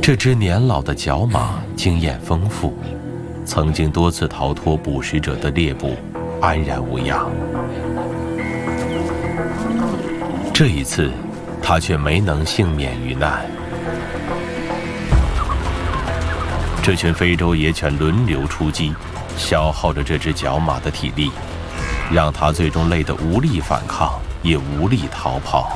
这只年老的角马经验丰富，曾经多次逃脱捕食者的猎捕，安然无恙。这一次，它却没能幸免于难。这群非洲野犬轮流出击，消耗着这只角马的体力，让它最终累得无力反抗，也无力逃跑。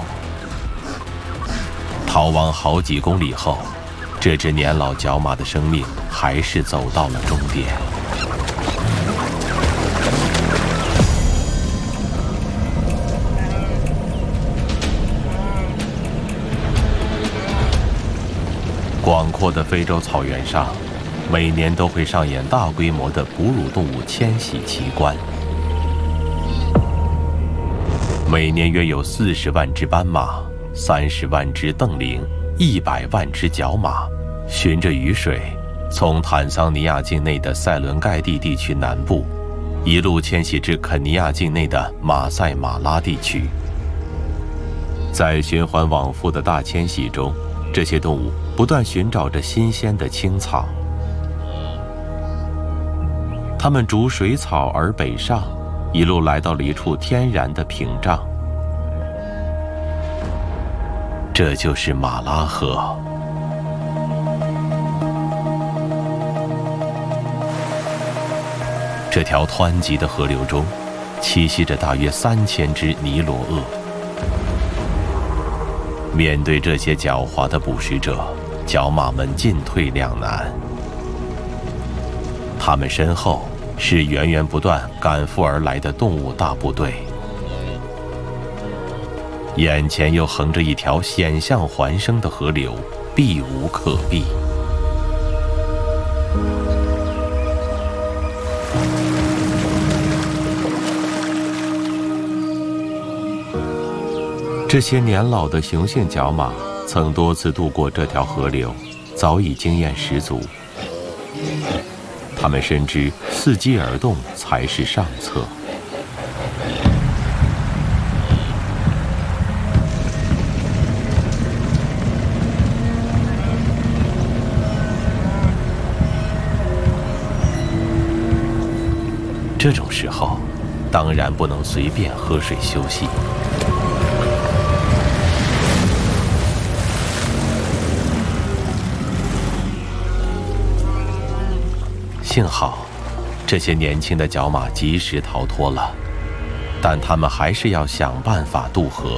逃亡好几公里后，这只年老角马的生命还是走到了终点。广阔的非洲草原上，每年都会上演大规模的哺乳动物迁徙奇观。每年约有40万只斑马、30万只瞪羚、100万只角马，循着雨水，从坦桑尼亚境内的塞伦盖蒂地区南部，一路迁徙至肯尼亚境内的马赛马拉地区。在循环往复的大迁徙中，这些动物不断寻找着新鲜的青草。它们逐水草而北上，一路来到了一处天然的屏障，这就是马拉河。这条湍急的河流中，栖息着大约3000只尼罗鳄。面对这些狡猾的捕食者，角马们进退两难。它们身后是源源不断赶赴而来的动物大部队，眼前又横着一条险象环生的河流，避无可避。这些年老的雄性角马曾多次渡过这条河流，早已经验十足。他们深知伺机而动才是上策。这种时候，当然不能随便喝水休息。幸好，这些年轻的角马及时逃脱了，但他们还是要想办法渡河。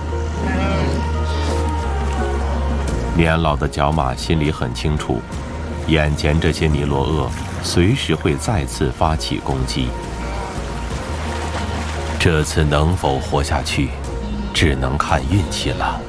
年老的角马心里很清楚，眼前这些尼罗鳄随时会再次发起攻击。这次能否活下去，只能看运气了。